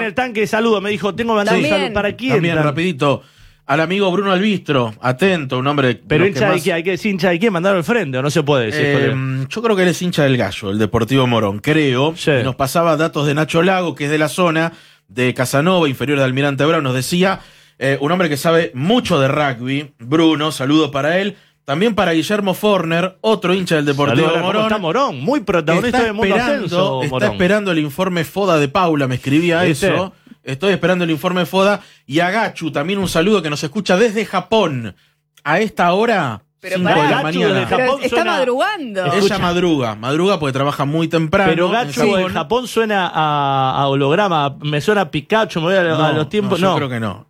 en el tanque de saludo, me dijo, tengo que mandar un saludo. ¿Para quién? También, rapidito. Al amigo Bruno Albistro, atento, un hombre... Pero hincha de quién, hay que decir hincha de quién, mandarlo al frente, o no se puede decir. Yo creo que él es hincha del Gallo, el Deportivo Morón, creo. Sí. Y nos pasaba datos de Nacho Lago, que es de la zona, de Casanova, inferior de Almirante Brown, nos decía, un hombre que sabe mucho de rugby, Bruno, saludo para él. También para Guillermo Forner, otro hincha del Deportivo Morón. Morón. Está Morón, muy protagonista del Mundo Ascenso, Está Morón. esperando el informe FODA de Paula, me escribía ¿Viste? eso. Estoy esperando el informe FODA. Y a Gachu, también un saludo que nos escucha desde Japón. A esta hora, Pero 5 pará, de la Gachu mañana. desde Japón está suena- madrugando. Ella madruga porque trabaja muy temprano. Pero Gachu en Japón suena a holograma, me suena a Pikachu, me voy a los tiempos. Yo creo que no.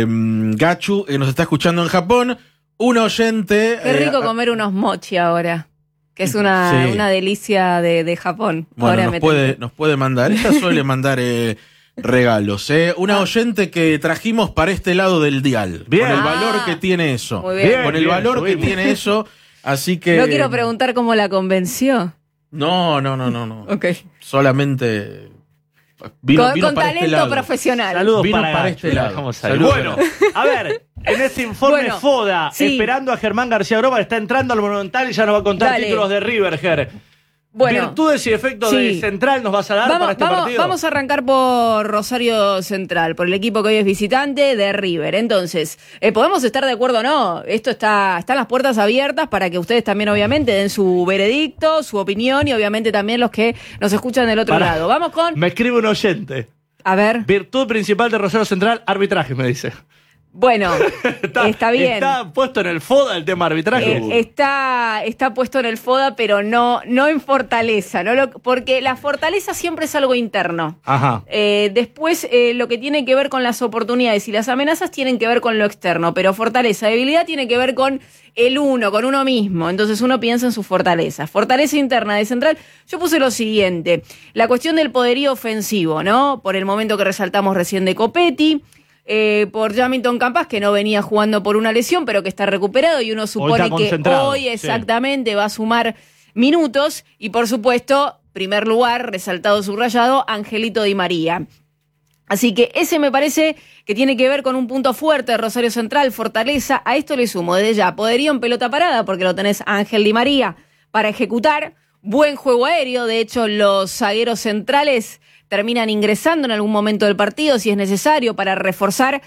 Gachu, nos está escuchando en Japón. Un oyente. Qué rico comer unos mochi ahora. Que es una delicia de Japón. Bueno, Ahora nos puede mandar. Ella suele mandar regalos. Una oyente que trajimos para este lado del dial. Bien. Con el valor que tiene eso. Muy bien. Con el Bien, valor que subimos. tiene eso. Así que. No quiero preguntar cómo la convenció. No. Ok. Solamente. Vino Con para este talento lado. profesional. Saludos Vino para Gachu, este lado. dejamos ahí. Saludos. Bueno, a ver, en este informe Bueno, FODA, sí. esperando a Germán García Groba, está entrando al Monumental y ya nos va a contar Dale. títulos de River, Ger. Bueno, Virtudes y efectos sí. de Central nos vas a dar para este partido. Vamos a arrancar por Rosario Central, por el equipo que hoy es visitante de River. Entonces, ¿podemos estar de acuerdo o no? Esto están las puertas abiertas para que ustedes también obviamente den su veredicto, su opinión y obviamente también los que nos escuchan del otro lado. Vamos con... Me escribe un oyente. A ver. Virtud principal de Rosario Central, arbitraje, me dice. Bueno, está bien. Está puesto en el FODA el tema arbitraje. Está puesto en el FODA, pero no en fortaleza, porque la fortaleza siempre es algo interno. Ajá. Después, lo que tiene que ver con las oportunidades y las amenazas tienen que ver con lo externo, pero fortaleza, debilidad tiene que ver con con uno mismo. Entonces uno piensa en sus fortalezas. Fortaleza interna de Central, yo puse lo siguiente, la cuestión del poderío ofensivo, ¿no? Por el momento que resaltamos recién de Copetti, por Jamilton Campas, que no venía jugando por una lesión, pero que está recuperado y uno supone que hoy exactamente va a sumar minutos. Y por supuesto, primer lugar, resaltado subrayado, Angelito Di María. Así que ese me parece que tiene que ver con un punto fuerte de Rosario Central, fortaleza. A esto le sumo desde ya poderío en pelota parada, porque lo tenés a Ángel Di María para ejecutar. Buen juego aéreo, de hecho los zagueros centrales terminan ingresando en algún momento del partido, si es necesario, para reforzar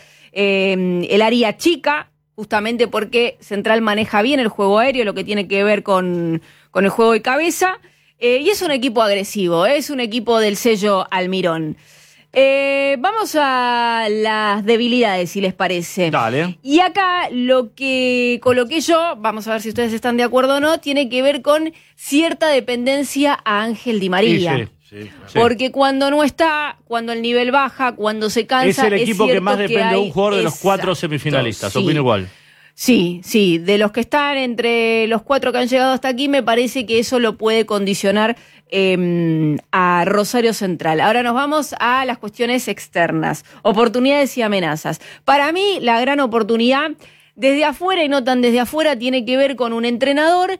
el área chica, justamente porque Central maneja bien el juego aéreo, lo que tiene que ver con el juego de cabeza, y es un equipo agresivo, es un equipo del sello Almirón. Vamos a las debilidades, si les parece. Dale. Y acá lo que coloqué yo, vamos a ver si ustedes están de acuerdo o no, tiene que ver con cierta dependencia a Ángel Di María. Sí. Porque cuando no está, cuando el nivel baja, cuando se cansa, es el equipo que más depende de un jugador de los 4 Exacto, semifinalistas, sí. opino igual. Sí, de los que están entre los 4 que han llegado hasta aquí, me parece que eso lo puede condicionar a Rosario Central. Ahora nos vamos a las cuestiones externas, oportunidades y amenazas. Para mí, la gran oportunidad, desde afuera y no tan desde afuera, tiene que ver con un entrenador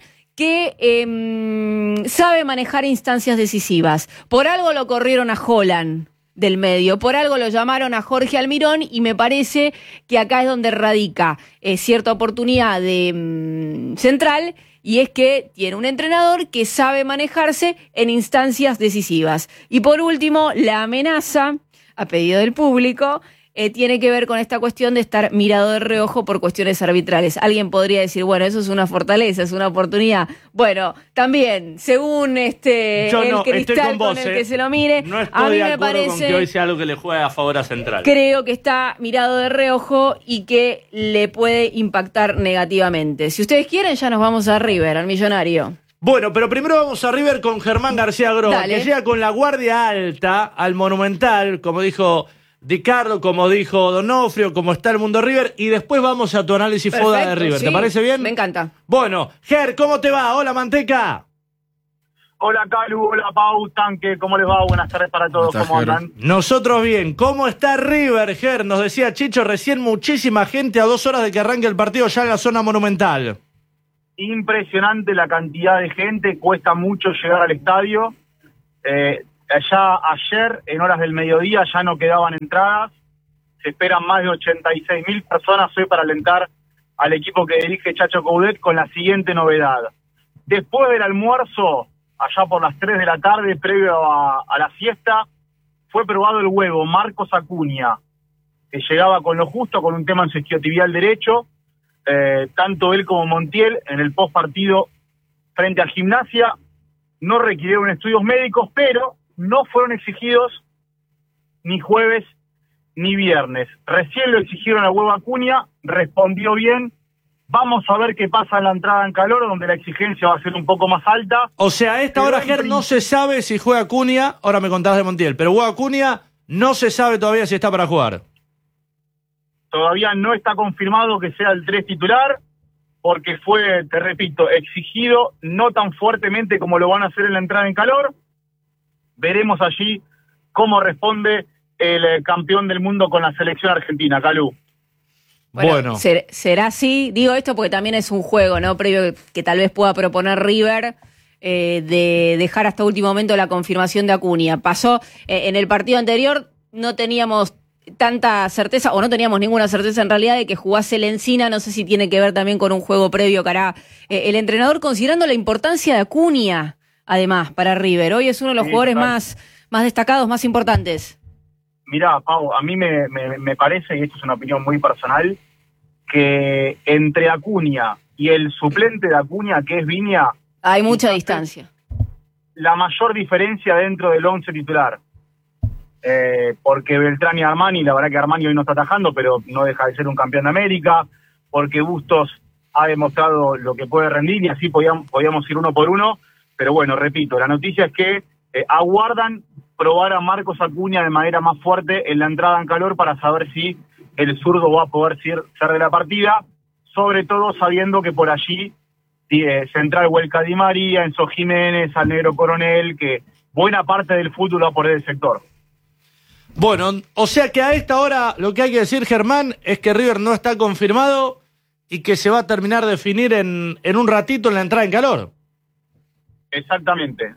que sabe manejar instancias decisivas. Por algo lo corrieron a Holland del medio, por algo lo llamaron a Jorge Almirón y me parece que acá es donde radica cierta oportunidad de Central, y es que tiene un entrenador que sabe manejarse en instancias decisivas. Y por último, la amenaza, a pedido del público, tiene que ver con esta cuestión de estar mirado de reojo por cuestiones arbitrales. Alguien podría decir, bueno, eso es una fortaleza, es una oportunidad. Bueno, también, según el cristal con el que se lo mire, no estoy a mí de me acuerdo parece... con que hoy sea algo que le juegue a favor a Central. Creo que está mirado de reojo y que le puede impactar negativamente. Si ustedes quieren, ya nos vamos a River, al Millonario. Bueno, pero primero vamos a River con Germán García Groba, Dale. que llega con la guardia alta al Monumental, como dijo Ricardo, como dijo Donofrio, como está el mundo River, y después vamos a tu análisis FODA de River. Sí, ¿Te parece bien? Me encanta. Bueno, Ger, ¿cómo te va? Hola, Manteca. Hola Calu, hola Pau, Tanque, ¿cómo les va? Buenas tardes para todos, ¿cómo andan? Nosotros bien. ¿Cómo está River, Ger? Nos decía Chicho recién, muchísima gente a 2 horas de que arranque el partido ya en la zona Monumental. Impresionante la cantidad de gente, cuesta mucho llegar al estadio. Ya ayer, en horas del mediodía, ya no quedaban entradas. Se esperan más de 86.000 personas hoy para alentar al equipo que dirige Chacho Coudet, con la siguiente novedad. Después del almuerzo, allá por las 3 de la tarde, previo a la siesta, fue probado el huevo Marcos Acuña, que llegaba con lo justo, con un tema en su isquiotibial derecho. Tanto él como Montiel, en el post partido frente a Gimnasia, no requirieron estudios médicos, pero no fueron exigidos ni jueves ni viernes. Recién lo exigieron a huevo Acuña, respondió bien. Vamos a ver qué pasa en la entrada en calor, donde la exigencia va a ser un poco más alta. O sea, a esta hora, Ger, no se sabe si juega Acuña, ahora me contás de Montiel, pero huevo Acuña no se sabe todavía si está para jugar. Todavía no está confirmado que sea el 3 titular, porque fue, te repito, exigido no tan fuertemente como lo van a hacer en la entrada en calor. Veremos allí cómo responde el campeón del mundo con la selección argentina, Calú. Bueno. ¿Será así? Digo esto porque también es un juego, ¿no? Previo que tal vez pueda proponer River, de dejar hasta último momento la confirmación de Acuña. Pasó en el partido anterior, no teníamos tanta certeza, o no teníamos ninguna certeza en realidad de que jugase el Encina. No sé si tiene que ver también con un juego previo que hará el entrenador, considerando la importancia de Acuña, además, para River. Hoy es uno de los jugadores más destacados, más importantes. Mirá, Pau, a mí me parece, y esto es una opinión muy personal, que entre Acuña y el suplente de Acuña, que es Viña, hay mucha distancia. La mayor diferencia dentro del 11 titular. Porque Beltrán y Armani, la verdad que Armani hoy no está atajando, pero no deja de ser un campeón de América, porque Bustos ha demostrado lo que puede rendir, y así podíamos ir uno por uno. Pero bueno, repito, la noticia es que aguardan probar a Marcos Acuña de manera más fuerte en la entrada en calor para saber si el zurdo va a poder ser de la partida, sobre todo sabiendo que por allí Central Huelca Di María, Enzo Jiménez, al Negro Coronel, que buena parte del fútbol va por el sector. Bueno, o sea que a esta hora lo que hay que decir, Germán, es que River no está confirmado y que se va a terminar de definir en un ratito en la entrada en calor. Exactamente.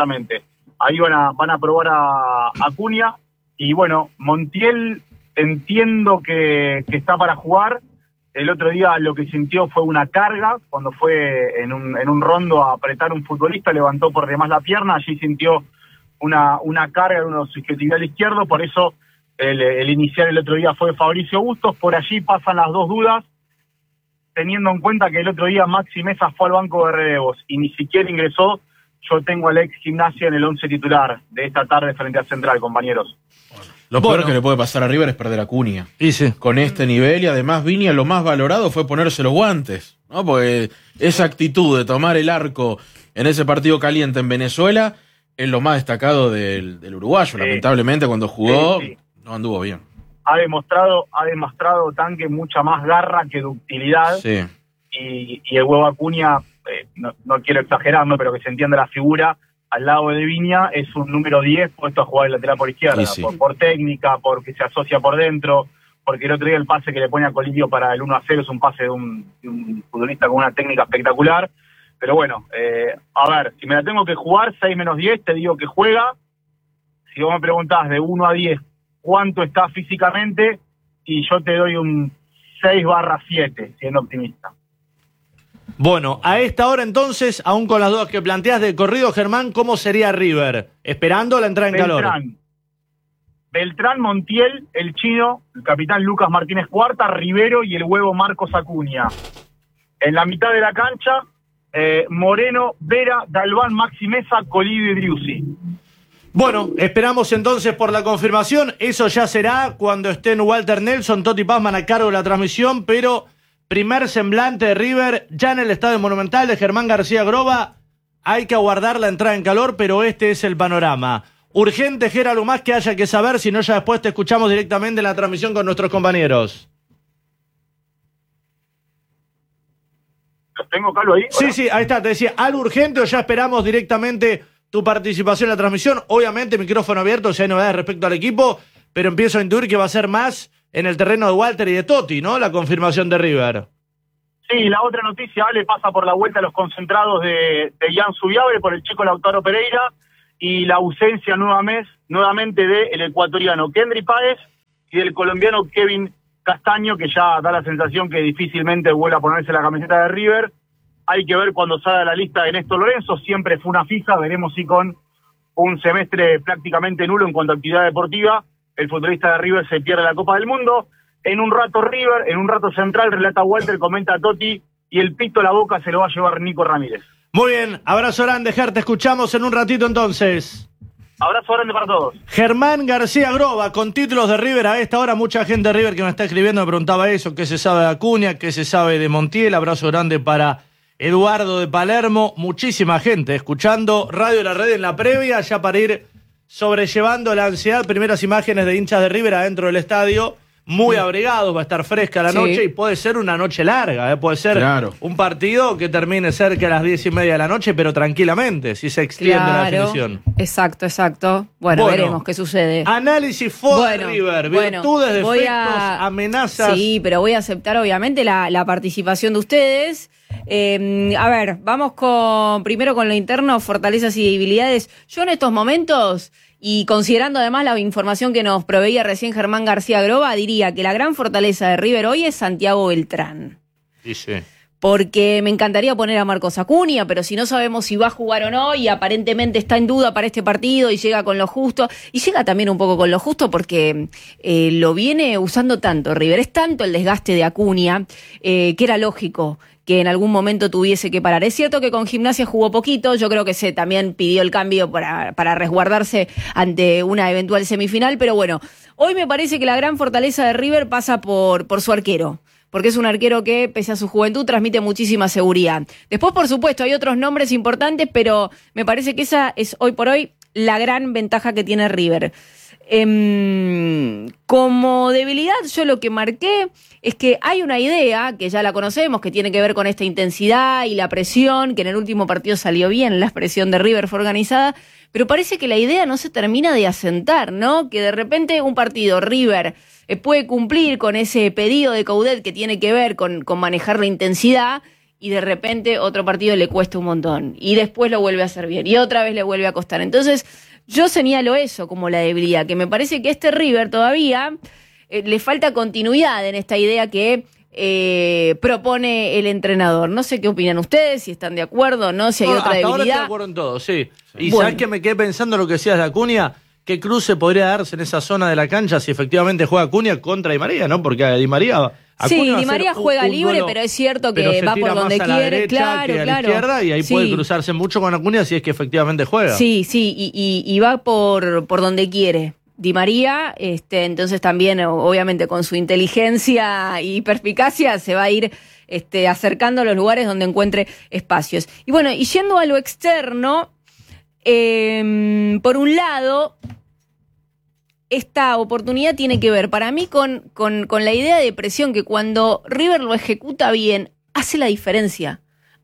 Ahí van a probar a Acuña, y bueno, Montiel entiendo que está para jugar. El otro día lo que sintió fue una carga, cuando fue en un rondo a apretar un futbolista, levantó por demás la pierna, allí sintió una carga en uno de su isquiotibial izquierdo, por eso el inicial el otro día fue Fabricio Bustos. Por allí pasan las dos dudas, teniendo en cuenta que el otro día Maxi Mesa fue al banco de relevos y ni siquiera ingresó. Yo tengo al ex Gimnasia en el 11 titular de esta tarde frente a Central, compañeros. Lo peor que le puede pasar a River es perder a Acuña. Y sí. Con este nivel, y además Viña lo más valorado fue ponerse los guantes, ¿no? Porque esa actitud de tomar el arco en ese partido caliente en Venezuela es lo más destacado del uruguayo. Lamentablemente cuando jugó no anduvo bien. Ha demostrado Tanque mucha más garra que ductilidad. Sí. Y el huevo Acuña, no quiero exagerar, ¿no? Pero que se entienda la figura, al lado de Viña es un número 10 puesto a jugar el lateral por izquierda, sí. por técnica, porque se asocia por dentro, porque el otro día el pase que le pone a Colidio para el 1-0 es un pase de un futbolista con una técnica espectacular. Pero bueno, a ver, si me la tengo que jugar 6-10, te digo que juega. Si vos me preguntás de 1 a 10 cuánto está físicamente, y yo te doy un 6/7, siendo optimista. Bueno, a esta hora entonces, aún con las dudas que planteas de corrido, Germán, ¿cómo sería River? Esperando la entrada en calor. Beltrán, Montiel, el chino, el capitán Lucas Martínez Cuarta, Rivero y el huevo Marcos Acuña. En la mitad de la cancha, Moreno, Vera, Galván, Maxi Mesa, Colidio y Driussi. Bueno, esperamos entonces por la confirmación. Eso ya será cuando estén Walter Nelson, Toti Pazman a cargo de la transmisión, pero primer semblante de River ya en el Estadio Monumental de Germán García Groba. Hay que aguardar la entrada en calor, pero este es el panorama. Urgente, Ger, algo más que haya que saber, si no ya después te escuchamos directamente en la transmisión con nuestros compañeros. ¿Los tengo, Carlos, ahí? Sí, ahí está, te decía, algo urgente o ya esperamos directamente tu participación en la transmisión. Obviamente, micrófono abierto, si hay novedades respecto al equipo, pero empiezo a intuir que va a ser más en el terreno de Walter y de Toti, ¿no? La confirmación de River. Sí, la otra noticia, Ale, pasa por la vuelta a los concentrados de Ian Subiabre por el chico Lautaro Pereira. y la ausencia nuevamente del ecuatoriano Kendry Páez y del colombiano Kevin Castaño, que ya da la sensación que difícilmente vuelva a ponerse la camiseta de River. Hay que ver cuando salga la lista de Néstor Lorenzo, siempre fue una fija, veremos si con un semestre prácticamente nulo en cuanto a actividad deportiva, el futbolista de River se pierde la Copa del Mundo. En un rato River, en un rato Central, relata Walter, comenta Totti, y el pito a la boca se lo va a llevar Nico Ramírez. Muy bien, abrazo grande, Ger, te escuchamos en un ratito entonces. Abrazo grande para todos. Germán García Groba, con títulos de River a esta hora, mucha gente de River que me está escribiendo me preguntaba eso, qué se sabe de Acuña, qué se sabe de Montiel, abrazo grande para Eduardo de Palermo, muchísima gente escuchando Radio La Red en la previa, ya para ir sobrellevando la ansiedad, primeras imágenes de hinchas de River adentro del estadio, muy abrigados, va a estar fresca la noche y puede ser una noche larga, puede ser un partido que termine cerca a las 10:30 de la noche, pero tranquilamente, si se extiende la definición. Exacto. Bueno, veremos qué sucede. Análisis de River, virtudes, defectos, amenazas. Sí, pero voy a aceptar obviamente la participación de ustedes. A ver, vamos primero con lo interno, fortalezas y debilidades. Yo en estos momentos, y considerando además la información que nos proveía recién Germán García Groba, diría que la gran fortaleza de River hoy es Santiago Beltrán. Sí. Porque me encantaría poner a Marcos Acuña, pero si no sabemos si va a jugar o no, y aparentemente está en duda para este partido y llega con lo justo, y llega también un poco con lo justo porque lo viene usando tanto River, es tanto el desgaste de Acuña, que era lógico que en algún momento tuviese que parar. Es cierto que con Gimnasia jugó poquito, yo creo que se también pidió el cambio para resguardarse ante una eventual semifinal, pero bueno, hoy me parece que la gran fortaleza de River pasa por su arquero, porque es un arquero que, pese a su juventud, transmite muchísima seguridad. Después, por supuesto, hay otros nombres importantes, pero me parece que esa es hoy por hoy la gran ventaja que tiene River. Como debilidad, yo lo que marqué es que hay una idea, que ya la conocemos, que tiene que ver con esta intensidad y la presión, que en el último partido salió bien, la presión de River fue organizada, pero parece que la idea no se termina de asentar, ¿no? Que de repente un partido River puede cumplir con ese pedido de Coudet que tiene que ver con manejar la intensidad, y de repente otro partido le cuesta un montón, y después lo vuelve a hacer bien, y otra vez le vuelve a costar. Entonces, yo señalo eso como la debilidad, que me parece que este River todavía le falta continuidad en esta idea que propone el entrenador. No sé qué opinan ustedes, si están de acuerdo o no, si hay otra debilidad. Ahora estoy de acuerdo en todo, sí. Y ¿sabes qué me quedé pensando lo que decías de Acuña? ¿Qué cruce podría darse en esa zona de la cancha si efectivamente juega Acuña contra Di María, ¿no? Porque Di María... Sí, Di María juega libre, pero es cierto que va por donde quiere, claro. A la izquierda, y ahí puede cruzarse mucho con Acuña si es que efectivamente juega. Sí, y va por donde quiere. Di María, entonces también, obviamente, con su inteligencia y perspicacia, se va a ir acercando a los lugares donde encuentre espacios. Y bueno, y yendo a lo externo, por un lado, esta oportunidad tiene que ver para mí con la idea de presión, que cuando River lo ejecuta bien, hace la diferencia.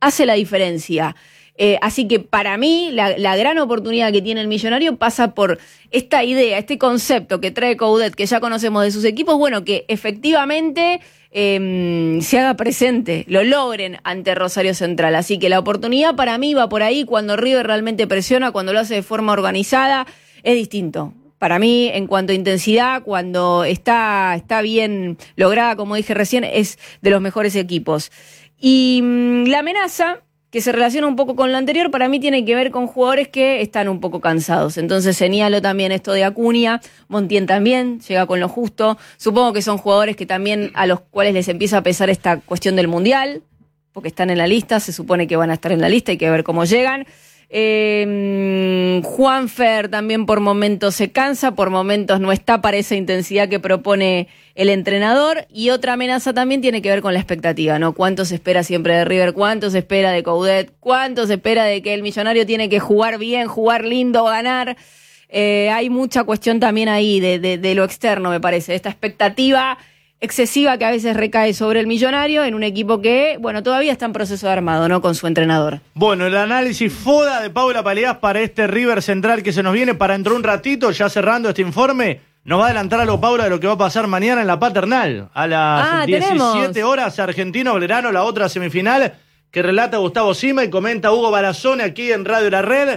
Así que para mí la gran oportunidad que tiene el Millonario pasa por esta idea, este concepto que trae Coudet, que ya conocemos de sus equipos, bueno, que efectivamente se haga presente, lo logren ante Rosario Central. Así que la oportunidad para mí va por ahí, cuando River realmente presiona, cuando lo hace de forma organizada, es distinto. Para mí, en cuanto a intensidad, cuando está bien lograda, como dije recién, es de los mejores equipos. Y la amenaza, que se relaciona un poco con lo anterior, para mí tiene que ver con jugadores que están un poco cansados. Entonces señalo también esto de Acuña, Montiel también llega con lo justo. Supongo que son jugadores que también a los cuales les empieza a pesar esta cuestión del Mundial, porque están en la lista, se supone que van a estar en la lista, hay que ver cómo llegan. Juanfer también por momentos se cansa, por momentos no está para esa intensidad que propone el entrenador. Y otra amenaza también tiene que ver con la expectativa, ¿no? ¿Cuánto se espera siempre de River? ¿Cuánto se espera de Coudet? ¿Cuánto se espera de que el Millonario tiene que jugar bien, jugar lindo, ganar? Hay mucha cuestión también ahí de lo externo, me parece, de esta expectativa excesiva que a veces recae sobre el Millonario en un equipo que, bueno, todavía está en proceso de armado, ¿no? Con su entrenador. Bueno, el análisis FODA de Paula Paleás para este River Central que se nos viene para dentro de un ratito, ya cerrando este informe, nos va a adelantar algo, Paula, de lo que va a pasar mañana en la Paternal. A las 17 horas, Argentino Belgrano, la otra semifinal, que relata Gustavo Sima y comenta Hugo Barazone aquí en Radio La Red.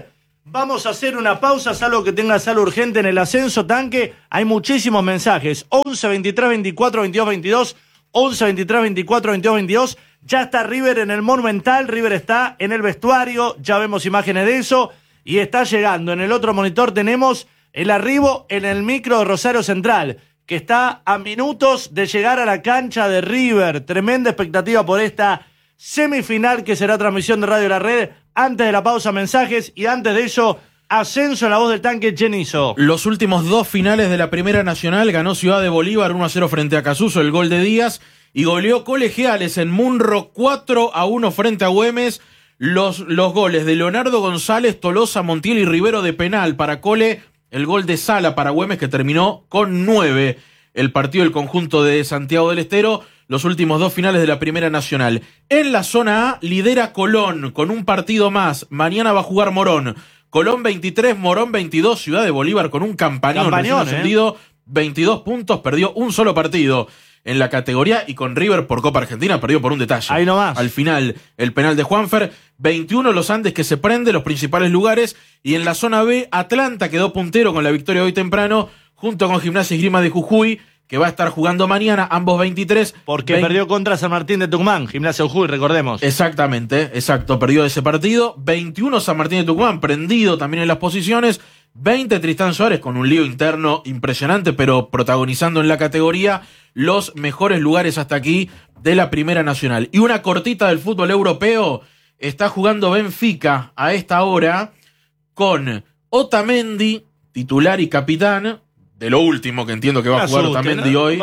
Vamos a hacer una pausa, salvo que tengas algo urgente en el ascenso, Tanque. Hay muchísimos mensajes. 11 23 24 22 22. 11 23 24 22 22. Ya está River en el Monumental. River está en el vestuario. Ya vemos imágenes de eso. Y está llegando. En el otro monitor tenemos el arribo en el micro de Rosario Central, que está a minutos de llegar a la cancha de River. Tremenda expectativa por esta semifinal que será transmisión de Radio La Red. Antes de la pausa, mensajes, y antes de eso, ascenso en la voz del Tanque Chenizo. Los últimos 2 finales de la Primera Nacional ganó Ciudad de Bolívar 1-0 frente a Casuso, el gol de Díaz, y goleó Colegiales en Munro 4-1 frente a Güemes. Los goles de Leonardo González, Tolosa, Montiel y Rivero de penal para Cole, el gol de Sala para Güemes, que terminó con 9. El partido del conjunto de Santiago del Estero, los últimos 2 finales de la Primera Nacional. En la zona A lidera Colón con un partido más. Mañana va a jugar Morón. Colón 23, Morón 22. Ciudad de Bolívar con un campañón ascendido, 22 puntos, perdió un solo partido en la categoría, y con River por Copa Argentina perdió por un detalle. Ahí nomás. Al final, el penal de Juanfer. 21 Los Andes, que se prende los principales lugares. Y en la zona B, Atlanta quedó puntero con la victoria hoy temprano, junto con Gimnasia y Esgrima de Jujuy, que va a estar jugando mañana, ambos 23. Porque perdió contra San Martín de Tucumán, Gimnasia de Jujuy, recordemos. Exactamente, exacto, perdió ese partido. 21 San Martín de Tucumán, prendido también en las posiciones. 20 Tristán Suárez, con un lío interno impresionante, pero protagonizando en la categoría los mejores lugares hasta aquí de la Primera Nacional. Y una cortita del fútbol europeo, está jugando Benfica a esta hora con Otamendi, titular y capitán, de lo último que entiendo que va a jugar Otamendi hoy.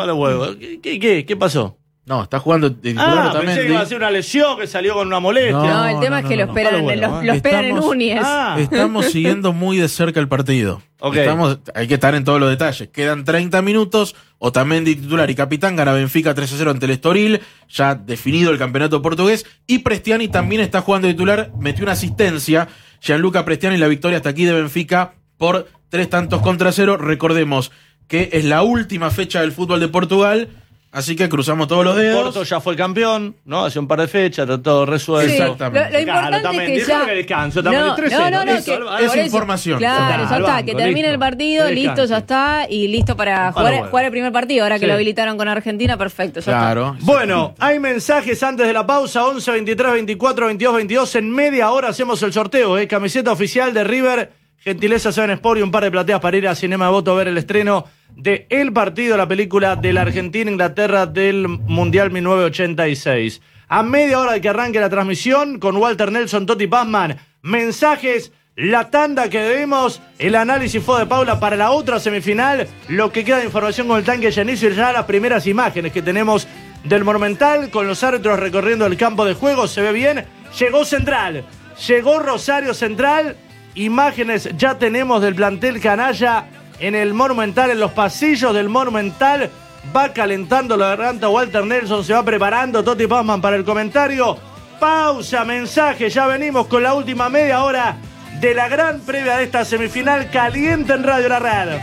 ¿Qué pasó? No, está jugando de titular Otamendi. Pensé que iba a ser una lesión, que salió con una molestia. No, el tema es que lo esperan, lo esperan en Núñez. Estamos siguiendo muy de cerca el partido. Okay. Hay que estar en todos los detalles. Quedan 30 minutos. Otamendi titular y capitán, gana Benfica 3-0 ante el Estoril, ya definido el campeonato portugués. Y Prestiani también está jugando de titular, metió una asistencia. Gianluca Prestiani, la victoria hasta aquí de Benfica por 3-0. Recordemos que es la última fecha del fútbol de Portugal. Así que cruzamos todos los dedos. Porto ya fue campeón, ¿no? Hace un par de fechas, está todo resuelto. Sí, Exactamente. Lo importante es que ya... que descanso, también 3-0. Es información. Claro, ya está, que termine el partido, listo, ya está, y listo para jugar el primer partido. Ahora que lo habilitaron con Argentina, perfecto, ya claro. está. Bueno, hay mensajes antes de la pausa, 11 23 24 22 22. En media hora hacemos el sorteo, camiseta oficial de River, gentileza Seven Sport y un par de plateas para ir a Cinema de Voto a ver el estreno de El Partido, la película de la Argentina-Inglaterra del Mundial 1986. A media hora de que arranque la transmisión, con Walter Nelson, Toti Pazman, mensajes, la tanda que debemos, el análisis fue de Paula para la otra semifinal, lo que queda de información con el Tanque Chenizo y ya las primeras imágenes que tenemos del Monumental, con los árbitros recorriendo el campo de juego, se ve bien. Llegó Central, llegó Rosario Central, imágenes ya tenemos del plantel canalla en el Monumental, en los pasillos del Monumental. Va calentando la garganta Walter Nelson, se va preparando Toti Pazman para el comentario. Pausa, mensaje, ya venimos con la última media hora de la gran previa de esta semifinal caliente en Radio La Red.